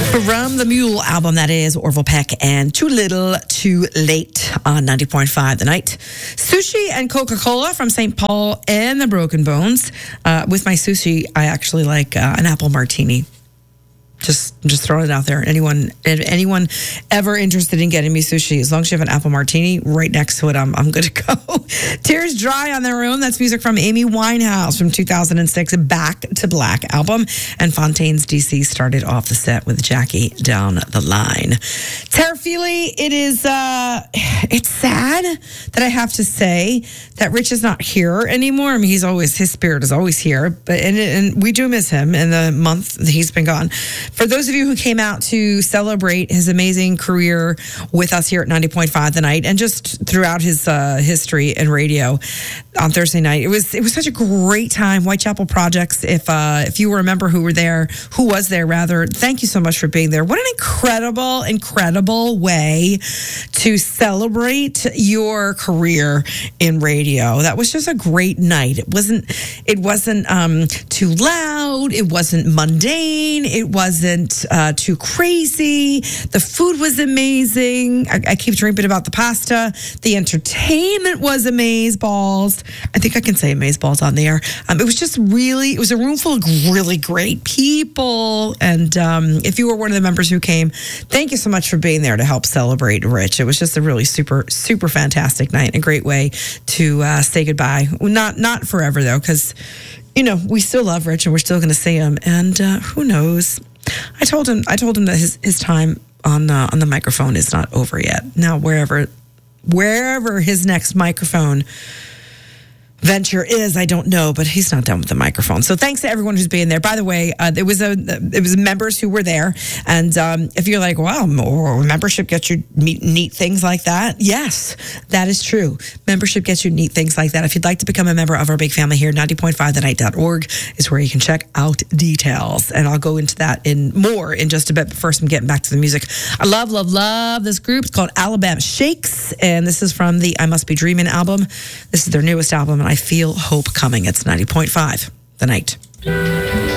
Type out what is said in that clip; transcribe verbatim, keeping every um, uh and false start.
From the Mule album, that is Orville Peck and Too Little, Too Late on ninety point five The Night. Sushi and Coca-Cola from Saint Paul and the Broken Bones. Uh, with my sushi, I actually like uh, an apple martini. Just just throwing it out there. Anyone anyone ever interested in getting me sushi, as long as you have an apple martini right next to it, I'm I'm good to go. Tears Dry on Their Own. That's music from Amy Winehouse from two thousand six, Back to Black album. And Fontaine's D C started off the set with Jackie Down the Line. Tara Feely, it is uh, it's sad that I have to say that Rich is not here anymore. I mean, he's always his spirit is always here, but and, and we do miss him in the month that he's been gone. For those of you who came out to celebrate his amazing career with us here at ninety point five The Night, and just throughout his uh, history in radio on Thursday night, it was it was such a great time. Whitechapel Projects, if uh, if you remember who were there, who was there rather, thank you so much for being there. What an incredible, incredible way to celebrate your career in radio. That was just a great night. It wasn't it wasn't um, too loud. It wasn't mundane. It wasn't uh, too crazy. The food was amazing. I, I keep dreaming about the pasta. The entertainment was amazeballs. I think I can say amazeballs on the air. Um, it was just really, it was a room full of really great people. And um, if you were one of the members who came, thank you so much for being there to help celebrate Rich. It was just a really super, super fantastic night. A great way to uh, say goodbye. Not, not forever though, because, you know, we still love Rich and we're still going to see him. And uh, who knows? I told him. I told him that his, his time on uh, on the microphone is not over yet. Now, wherever wherever his next microphone venture is, I don't know, but he's not done with the microphone. So thanks to everyone who's being there. By the way, uh, there was a it was members who were there, and um, if you're like, wow, more membership gets you neat, neat things like that. Yes, that is true. Membership gets you neat things like that. If you'd like to become a member of our big family here, ninety point five the night dot org is where you can check out details, and I'll go into that in more in just a bit. But first, I'm getting back to the music. I love, love, love this group. It's called Alabama Shakes, and this is from the I Must Be Dreaming album. This is their newest album, and I feel hope coming. It's ninety point five The Night.